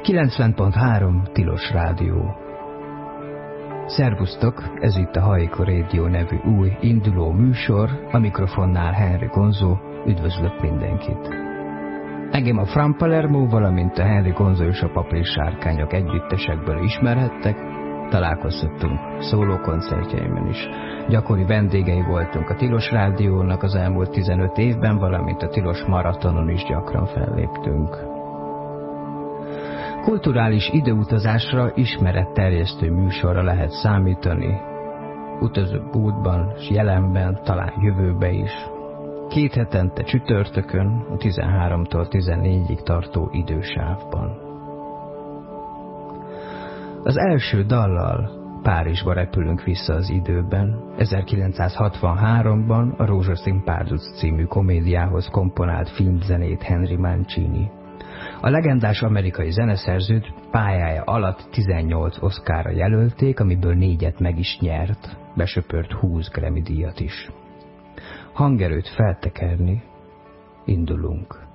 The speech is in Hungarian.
90.3 Tilos Rádió. Szervusztok, ez itt a Hajko Radio nevű új, induló műsor, a mikrofonnál Henry Gonzo, üdvözlök mindenkit. Engem a From Palermo, valamint a Henry Gonzo és a Pap és Sárkányok együttesekből ismerhettek, találkozhattunk szólókoncertjeimen is. Gyakori vendégei voltunk a Tilos Rádiónak az elmúlt 15 évben, valamint a Tilos Maratonon is gyakran felléptünk. Kulturális időutazásra, ismeretterjesztő műsorra lehet számítani. Utazunk múltban, jelenben, talán jövőbe is. 2 hetente csütörtökön, 13-tól 14-ig tartó idősávban. Az első dallal Párizsba repülünk vissza az időben. 1963-ban a Rózsaszín párduc című komédiához komponált filmzenét Henry Mancini. A legendás amerikai zeneszerzőt pályája alatt 18 Oscarra jelölték, amiből 4-et meg is nyert, besöpört 20 Grammy-díjat is. Hangerőt feltekerni, indulunk.